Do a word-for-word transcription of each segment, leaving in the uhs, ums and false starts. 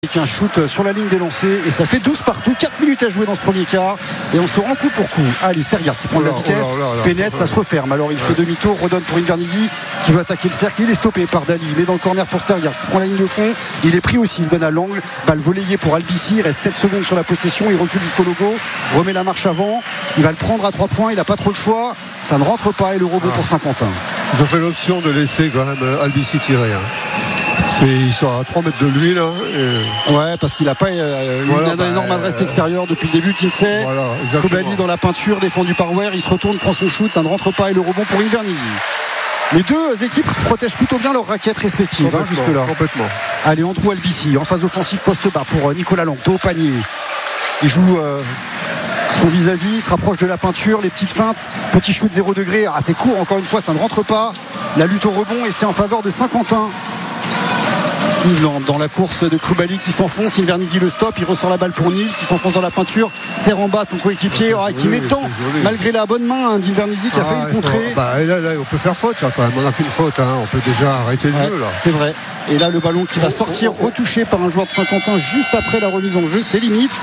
Avec un shoot sur la ligne des lancers et ça fait douze partout, quatre minutes à jouer dans ce premier quart et on se rend coup pour coup. Allez, Stergaard qui prend de la vitesse, oh là, là, là, pénètre, ça se referme. Alors il fait demi-tour, redonne pour Invernizzi qui veut attaquer le cercle, il est stoppé par Daly, il est dans le corner pour Stergaard qui prend la ligne de fond, il est pris aussi, il donne à l'angle, balle volleyée pour Albici, il reste sept secondes sur la possession, il recule jusqu'au logo, remet la marche avant, il va le prendre à trois points, il n'a pas trop le choix, ça ne rentre pas et le rebond ah. pour Saint-Quentin. Ils ont fait l'option de laisser quand même Albici tirer. Hein. Ils sont à trois mètres de lui là. Et... Ouais, parce qu'il n'a pas euh, voilà, une bah, énorme adresse euh... extérieure depuis le début. Kinsey, voilà, Koulibaly dans la peinture, défendu par Ware, il se retourne, prend son shoot, ça ne rentre pas et le rebond pour Invernizzi. Les deux équipes protègent plutôt bien leurs raquettes respectives hein, jusque-là. Complètement. Allez, Andrew Albici en phase offensive poste bas pour Nicolas Lang, dos au panier. Il joue euh, son vis-à-vis, il se rapproche de la peinture, les petites feintes, petit shoot zéro degré. Ah, c'est court, encore une fois, ça ne rentre pas. La lutte au rebond et c'est en faveur de Saint-Quentin. Dans la course de Koulibaly qui s'enfonce, Invernizzi le stop, il ressort la balle pour Nil qui s'enfonce dans la peinture, serre en bas son coéquipier oh, qui met tant malgré la bonne main hein, d'Invernizzi qui a ah, failli le contrer. Faut... Bah, là, là on peut faire faute là, quand même. On n'a qu'une faute, hein. On peut déjà arrêter le ouais, jeu là. C'est vrai. Et là le ballon qui va sortir retouché par un joueur de Saint-Quentin juste après la remise en jeu, c'était limite.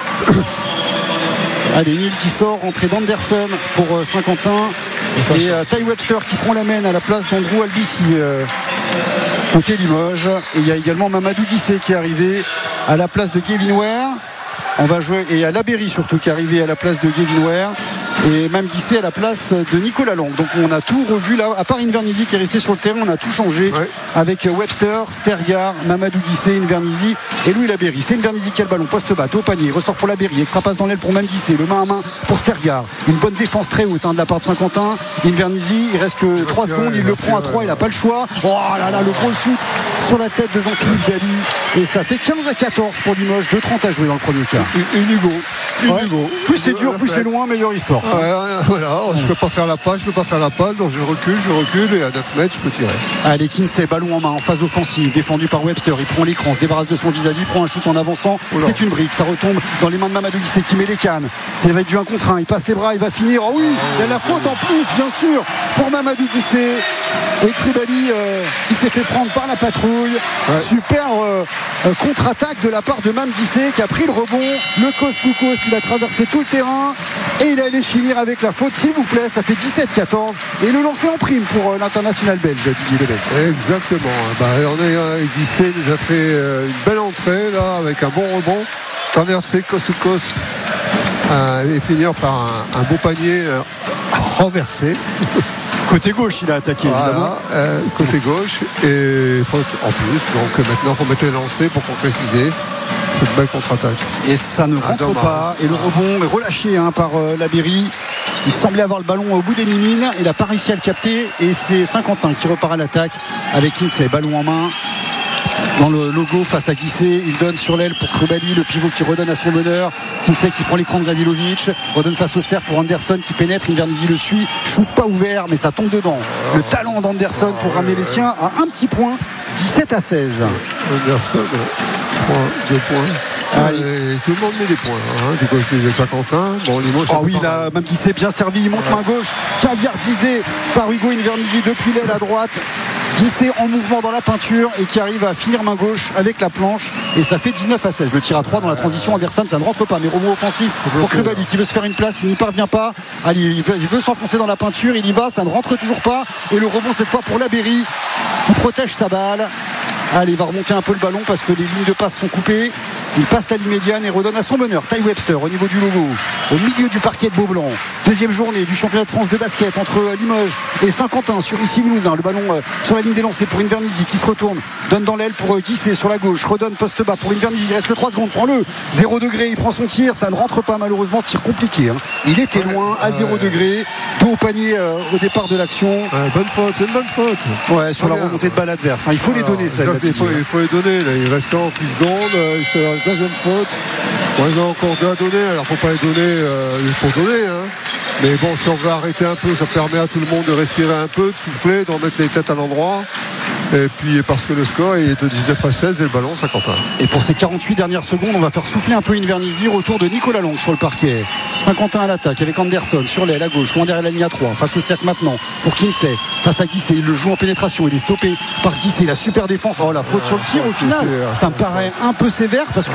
Allez, Nil qui sort, entrée d'Anderson pour euh, Saint-Quentin et euh, Ty Webster qui prend la main à la place d'Andrew Albici euh, côté Limoges. Et il y a également Mamadou Guissé qui est arrivé à la place de Gavin Ware. On va jouer, et à Labéry surtout qui est arrivé à la place de Gavin Ware. Et même Guissé à la place de Nicolas Lang. Donc on a tout revu là, à part Invernizzi qui est resté sur le terrain, on a tout changé ouais. avec Webster, Stergaard, Mamadou Guissé, Invernizzi et Louis Labéry. C'est Invernizzi qui a le ballon, poste bas, au panier, ressort pour Labéry, extra passe dans l'aile pour même Guissé, le main à main pour Stergaard. Une bonne défense très haute hein, de la part de Saint-Quentin. Invernizzi, il reste que trois secondes, il le prend à trois, il n'a pas le choix. Oh là là, le gros shoot sur la tête de Jean-Philippe Daly. Et ça fait quinze à quatorze pour Limoges, deux trente à jouer dans le premier quart. Une Hugo. Une ouais. Hugo. Plus c'est dur, plus c'est loin, meilleur e-sport. Ouais, voilà, je ne peux pas faire la passe, je ne peux pas faire la passe, donc je recule, je recule et à neuf mètres je peux tirer. Allez, Kinsey, ballon en main en phase offensive, défendu par Webster, il prend l'écran, se débarrasse de son vis-à-vis, prend un shoot en avançant, Oula. C'est une brique, ça retombe dans les mains de Mamadou Guissé qui met les cannes, ça va être du un contre un, il passe les bras, il va finir, oh oui, il y a la faute en plus bien sûr pour Mamadou Guissé et Koulibaly euh, qui s'est fait prendre par la patrouille, ouais. super euh, euh, contre-attaque de la part de Mam Guissé qui a pris le rebond, le coast to coast, il a traversé tout le terrain et il allait finir avec la faute s'il vous plaît, ça fait dix-sept quatorze et le lancer en prime pour euh, l'international belge Didier Lebels. Exactement, bah, on est euh, Guissé nous a fait euh, une belle entrée là avec un bon rebond, traversé coast to coast euh, et finir par un, un beau panier euh, renversé. Côté gauche, il a attaqué voilà, évidemment. Euh, côté gauche et faute en plus. Donc maintenant, il faut mettre les lancers pour concrétiser. C'est une belle contre-attaque. Et ça ne rentre ah, pas. Et le rebond est relâché hein, par euh, Labéry. Il semblait avoir le ballon au bout des mimines. Il n'a pas réussi à le capter. Et c'est Saint-Quentin qui repart à l'attaque avec Kinsey, ballon en main. Dans le logo face à Guissé, il donne sur l'aile pour Koulibaly, le pivot qui redonne à son meneur. Kinsey qui prend l'écran de Gavrilovic, redonne face au cercle pour Anderson qui pénètre. Invernizzi le suit, shoot pas ouvert, mais ça tombe dedans. Le talent d'Anderson pour ramener les siens à un petit point, dix-sept à seize. Anderson, deux points. Allez. Tout le monde met des points hein, du côté de Saint-Quentin. Bon, Limoges, oh oui, là, même Guissé bien servi, il monte main gauche, caviardisé par Hugo Invernizzi depuis l'aile à droite. Guissé en mouvement dans la peinture et qui arrive à finir main gauche avec la planche et ça fait dix-neuf à seize. Le tir à trois dans la transition Anderson, ça ne rentre pas, mais rebond offensif pour Koulibaly qui veut se faire une place, il n'y parvient pas. Allez, il veut, il veut s'enfoncer dans la peinture, il y va, ça ne rentre toujours pas et le rebond cette fois pour Labéry qui protège sa balle. Allez, il va remonter un peu le ballon parce que les lignes de passe sont coupées. Il passe la ligne médiane et redonne à son meneur Ty Webster au niveau du logo, au milieu du parquet de Beaublanc. Deuxième journée du championnat de France de basket entre Limoges et Saint-Quentin sur ici Limousin. Le ballon euh, sur la ligne des lancers pour Invernizzi qui se retourne, donne dans l'aile pour euh, Guissé sur la gauche, redonne poste bas pour Invernizzi. Il reste que trois secondes, prend-le, zéro degré, il prend son tir, ça ne rentre pas malheureusement, tir compliqué. Hein. Il était loin à zéro degré, dos au panier euh, au départ de l'action. Ouais, bonne faute, c'est une bonne faute. Ouais, sur ah, la bien. remontée de balle adverse. Hein. Il faut Alors, les donner, ça. Il faut, il faut les donner. Là. Il reste quarante secondes. Euh, c'est la deuxième faute. On a encore deux à donner. Alors, faut pas les donner. Euh, il faut donner. Hein. Mais bon, si on veut arrêter un peu, ça permet à tout le monde de respirer un peu, de souffler, d'en mettre les têtes à l'endroit. Et puis parce que le score est de dix-neuf à seize et le ballon Saint-Quentin. Et pour ces quarante-huit dernières secondes, on va faire souffler un peu Invernizzi. Retour de Nicolas Lang sur le parquet. Saint-Quentin à l'attaque avec Anderson sur l'aile à gauche, loin derrière la ligne à trois. Face au cercle maintenant pour Kinsey. Face à Guissé, il le joue en pénétration. Il est stoppé par Guissé. La super défense. Oh la faute sur le tir au final. Ça me paraît un peu sévère parce que